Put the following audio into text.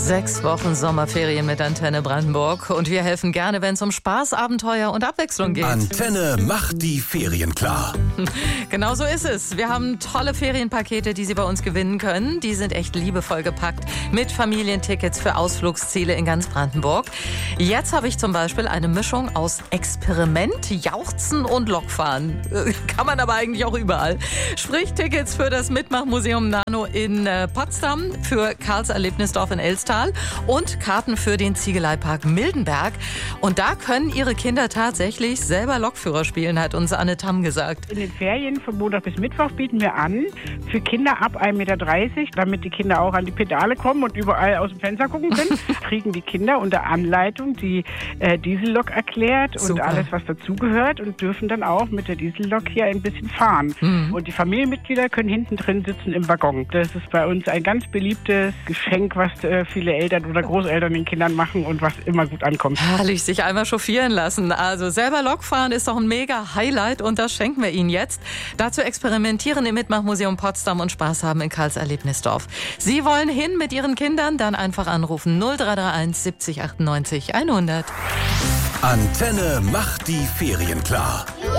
6 Wochen Sommerferien mit Antenne Brandenburg. Und wir helfen gerne, wenn es um Spaß, Abenteuer und Abwechslung geht. Antenne macht die Ferien klar. Genau so ist es. Wir haben tolle Ferienpakete, die Sie bei uns gewinnen können. Die sind echt liebevoll gepackt mit Familientickets für Ausflugsziele in ganz Brandenburg. Jetzt habe ich zum Beispiel eine Mischung aus Experiment, Jauchzen und Lokfahren. Kann man aber eigentlich auch überall. Sprich, Tickets für das Mitmachmuseum Nano in Potsdam, für Karls Erlebnisdorf in Elstal und Karten für den Ziegeleipark Mildenberg. Und da können Ihre Kinder tatsächlich selber Lokführer spielen, hat uns Anne Tamm gesagt. In den Ferien von Montag bis Mittwoch bieten wir an, für Kinder ab 1,30 Meter, damit die Kinder auch an die Pedale kommen und überall aus dem Fenster gucken können, kriegen die Kinder unter Anleitung die Diesellok erklärt und Super. alles, was dazugehört, und dürfen dann auch mit der Diesellok hier ein bisschen fahren. Und die Familienmitglieder können hinten drin sitzen im Waggon. Das ist bei uns ein ganz beliebtes Geschenk, was viele Eltern oder Großeltern den Kindern machen und was immer gut ankommt. Herrlich, sich einmal chauffieren lassen. Also selber Lokfahren ist doch ein mega Highlight und das schenken wir Ihnen jetzt. Dazu experimentieren im Mitmachmuseum Potsdam und Spaß haben in Karls Erlebnisdorf. Sie wollen hin mit Ihren Kindern? Dann einfach anrufen 0331 70 98 100. Antenne macht die Ferien klar.